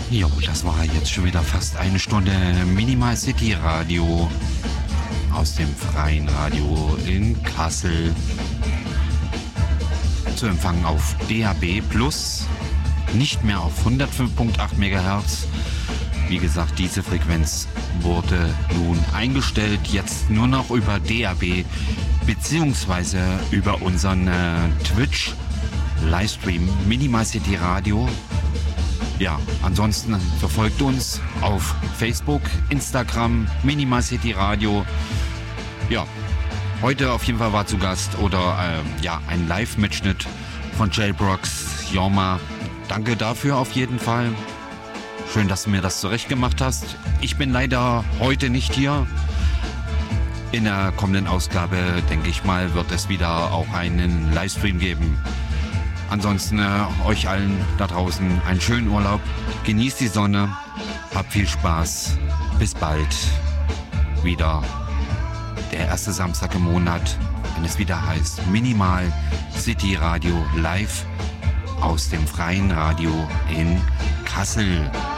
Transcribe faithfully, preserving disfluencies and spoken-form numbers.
Jo, das war jetzt schon wieder fast eine Stunde Minimal City Radio aus dem freien Radio in Kassel. Zu empfangen auf D A B plus, nicht mehr auf hundertfünf Komma acht Megahertz. Wie gesagt, diese Frequenz wurde nun eingestellt, jetzt nur noch über D A B beziehungsweise über unseren äh, Twitch Livestream Minimal City Radio. Ja, ansonsten verfolgt uns auf Facebook, Instagram, Minimal City Radio. Ja, heute auf jeden Fall war zu Gast oder äh, ja, ein Live-Mitschnitt von Jailbrox, Jorma. Danke dafür auf jeden Fall. Schön, dass du mir das zurecht gemacht hast. Ich bin leider heute nicht hier. In der kommenden Ausgabe, denke ich mal, wird es wieder auch einen Livestream geben. Ansonsten äh, euch allen da draußen einen schönen Urlaub. Genießt die Sonne. Habt viel Spaß. Bis bald. Wieder der erste Samstag im Monat, wenn es wieder heißt Minimal City Radio live aus dem freien Radio in Kassel.